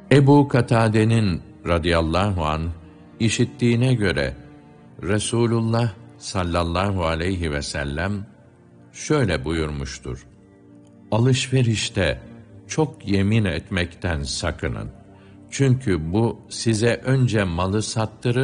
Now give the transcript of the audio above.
Ebu Katade'nin radıyallahu anh işittiğine göre Resulullah sallallahu aleyhi ve sellem şöyle buyurmuştur: Alışverişte çok yemin etmekten sakının. Çünkü bu size önce malı sattırır,